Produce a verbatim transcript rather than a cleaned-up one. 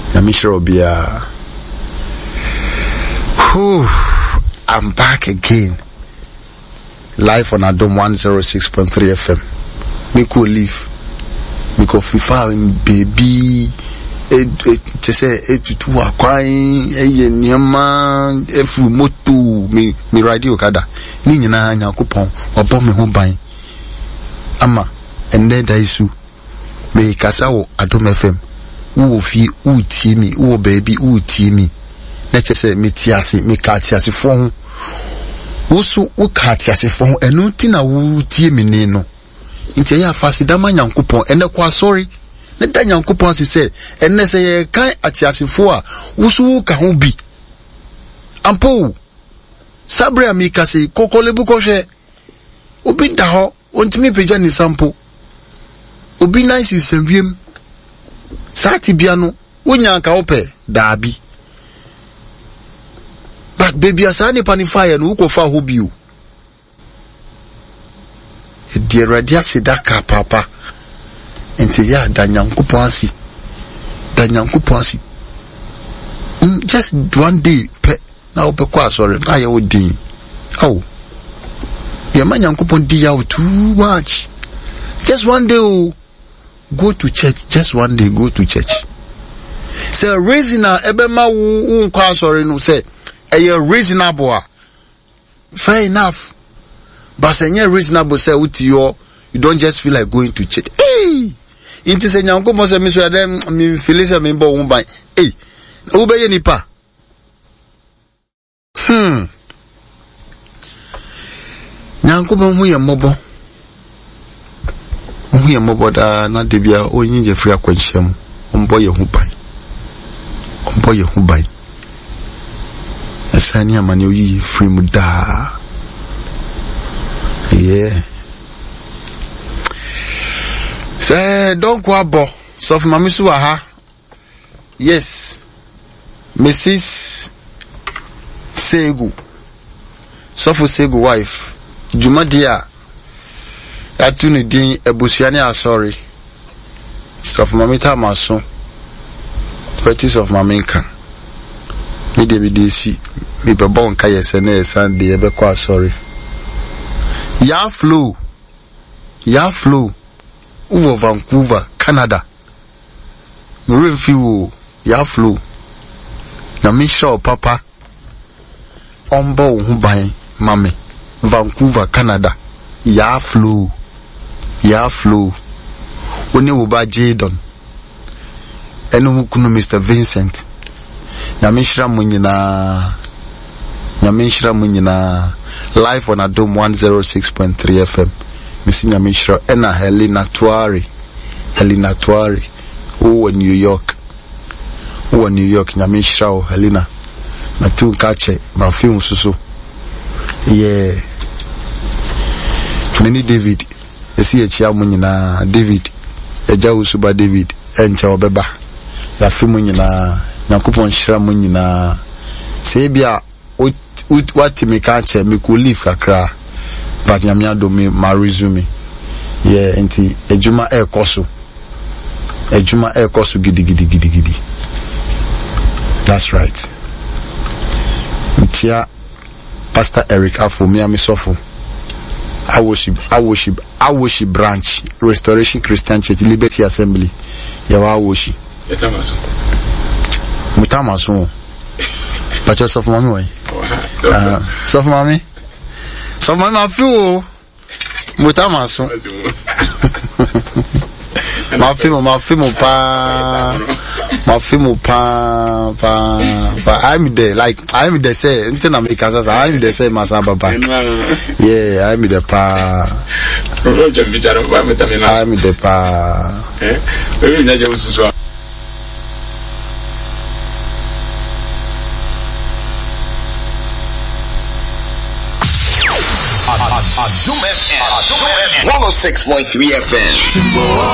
Namishra Obia. Whew, I'm back again. Live on Adom one oh six point three F M. Miko leave. Miko FIFA baby. Te say e tutu akwan eye niema efu moto mi mi radio kada. Ni nyina Nyankopon obo me ho ban. Ama ende da isu. Me kasa wo Adom F M. Wo fi wo tie mi, wo baby wo tie mi. Na che say me tiase, me ka tiase fo. Wo so wo ka tiase fo enu ti na wo tie mi ne no. Nti ya fasi da ma Nyankopon ene kwa sorry. Ne da Nyankopon si say ene say ye kan atiase fo a wo so wo ka ho bi. Ampo sabre amika se kokolebu ko hwe. Obi da ho ontimi peja ni sample. Obi nice isembiem. Sati biano wonya ka ope daabi. But baby asani panify no ko fa ho biu. E die radia sedaka papa. Enti ya da Nyankopon asi. Da Nyankopon asi. Mm, just one day pe na ope kwa sorry na ye odin. Oh. Ye man Nyankopon di ya too much. Just one day oh, go to church. Just one day go to church. Say reason na ebema wo nkwa sorry no say a reasonable. Fair enough. But say reasonable say with you, you don't just feel like going to church. Hey! Inti say Nyankopon say me so dem me feel say me bo ban. Hey! Wo be ye nipa. Hmm. Nyankopon hu ye mobo. Hu ye mobo da na de bia onyin je free akwanhyam. Ombo ye hu ban. Ombo ye hu ban. Asani amani oyi free mu da. Yeah. Say don't go abo. So for mami su aha. Yes. Missus Segu. So for Segu wife. Juma dia. Atuni din ebusuani asori. So for mami ta maso. Twenties of mami kan. Me de bi desi. Me be bon ka yese na Sunday e be kwa sorry. Ya flow. Ya flow. Uvo Vancouver, Canada. Me review ya flow. Na me show papa. Ombo hu ban mame. Vancouver, Canada. Ya flow. Ya flow. Oni wo ba Jadon. Enu kunu Mister Vincent. Nyamishra munyina Nyamishra munyina live on Adom one oh six point three F M. Missy Nyamishra ena Helena Tuari. Helena Tuari. Oh in New York. Oh in New York Nyamishra o Helena. Na tu kache ma film susu. Yeah. Mini David. Esi echia munyina David. Eja usuba David. Encha obeba. Ya film munyina Nyankopon shira mu nyina se bia what me ka che me ko leave kakra but nyamia do me ma resume yeah enti ejuma e koso ejuma e koso gidi gidi gidi gidi. That's right. Ntia Pastor Eric Afo me am sofo I worship I worship I worship branch Restoration Christian Church Liberty Assembly ya wa worship Mutama so. But just of mommy way. Uh, so mommy. So mommy ma feel Mutama so. Ma feel ma feel pa ma feel pa pa pa I'm there like I'm there say until I make us I'm there say masaba back. Yeah, I'm there pa. I'm there pa. Eh? Adom F M one oh six point three F M.